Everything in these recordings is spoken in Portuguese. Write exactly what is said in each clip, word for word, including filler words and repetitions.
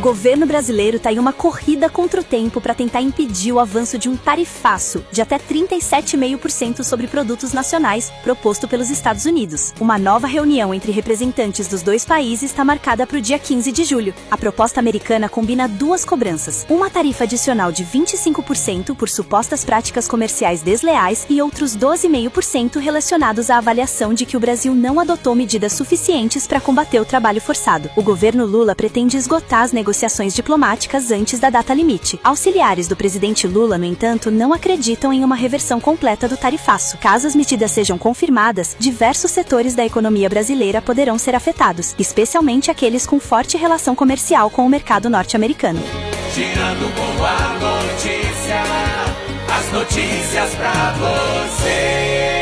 governo brasileiro está em uma corrida contra o tempo para tentar impedir o avanço de um tarifaço de até trinta e sete vírgula cinco por cento sobre produtos nacionais proposto pelos Estados Unidos. Uma nova reunião entre representantes dos dois países está marcada para o dia quinze de julho. A proposta americana combina duas cobranças: uma tarifa adicional de vinte e cinco por cento por supostas práticas comerciais desleais e outros doze vírgula cinco por cento relacionados à avaliação de que o Brasil não adotou medidas suficientes para combater o trabalho forçado. O governo Lula pretende esgotar as negociações diplomáticas antes da data limite. Auxiliares do presidente Lula, no entanto, não acreditam em uma reversão completa do tarifaço. Caso as medidas sejam confirmadas, diversos setores da economia brasileira poderão ser afetados, especialmente aqueles com forte relação comercial com o mercado norte-americano. Girando com a notícia, as notícias pra você.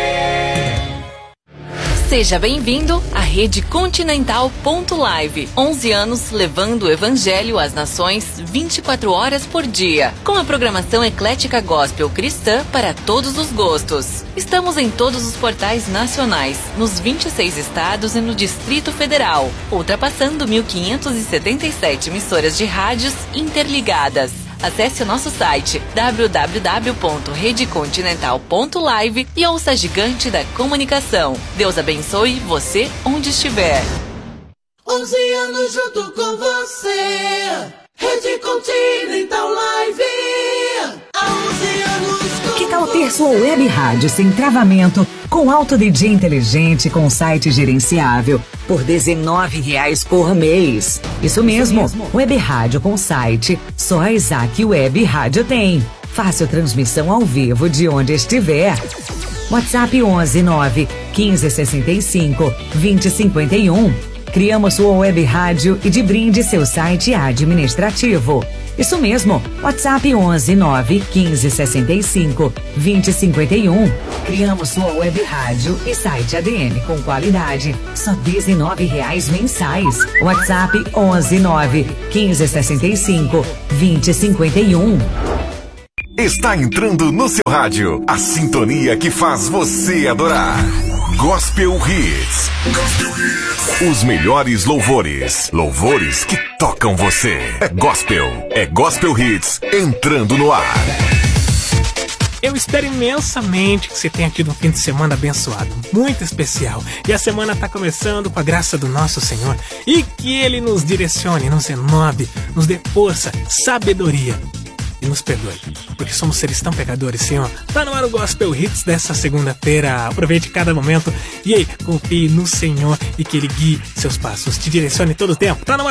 Seja bem-vindo à Rede Continental ponto live. onze anos levando o evangelho às nações vinte e quatro horas por dia. Com a programação eclética gospel cristã para todos os gostos. Estamos em todos os portais nacionais, nos vinte e seis estados e no Distrito Federal, ultrapassando mil quinhentas e setenta e sete emissoras de rádios interligadas. Acesse o nosso site w w w ponto rede continental ponto live e ouça a gigante da comunicação. Deus abençoe você onde estiver. onze anos junto com você, Rede Continental Live. Há onze anos com Que tal ter sua web rádio sem travamento, com alto D J inteligente, com site gerenciável, por dezenove reais por mês? Isso mesmo, web rádio com site, só a Isaac Web Rádio tem. Fácil transmissão ao vivo de onde estiver. WhatsApp onze nove quinze sessenta e cinco vinte cinquenta e um. Criamos sua web rádio e de brinde seu site administrativo. Isso mesmo, WhatsApp onze nove quinze sessenta e cinco vinte cinquenta e um. Criamos sua web rádio e site A D M com qualidade, só dezenove reais mensais. WhatsApp onze nove quinze sessenta e cinco vinte cinquenta e um. Está entrando no seu rádio, a sintonia que faz você adorar. Gospel Hits. Os melhores louvores. Louvores que tocam você. É gospel. É Gospel Hits entrando no ar. Eu espero imensamente que você tenha tido um fim de semana abençoado, muito especial. E a semana está começando com a graça do nosso Senhor. E que Ele nos direcione, nos renove, nos dê força, sabedoria. E nos perdoe, porque somos seres tão pecadores, Senhor. Tá no ar o Gospel Hits dessa segunda-feira. Aproveite cada momento e aí, confie no Senhor e que Ele guie seus passos, te direcione todo o tempo. Tá no ar